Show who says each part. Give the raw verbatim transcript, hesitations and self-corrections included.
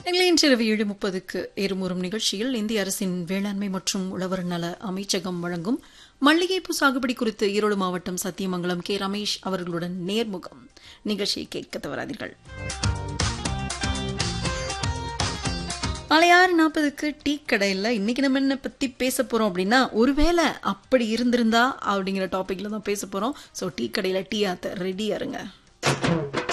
Speaker 1: இன்றிரவு ஏழு முப்பதுக்கு இருமுறும் நிகழ்ச்சியில் இந்திய அரசின் வேளாண்மை மற்றும் உழவர் நல அமைச்சகம் வழங்கும் மல்லிகைப்பூ சாகுபடி குறித்து ஈரோடு மாவட்டம் சத்தியமங்கலம் கே ரமேஷ் அவர்களுடன் நேர்முகம் நிகழ்ச்சியை கேட்க தவறாதீர்கள். ஆறு நாற்பதுக்கு டீ கடையில் இன்னைக்கு நம்ம என்ன பத்தி பேச போறோம் அப்படின்னா, ஒருவேளை அப்படி இருந்திருந்தா அப்படிங்கிற டாபிக்ல தான் பேச போறோம். ஸோ டீ கடையில் டீ ஆத்த ரெடியா இருங்க.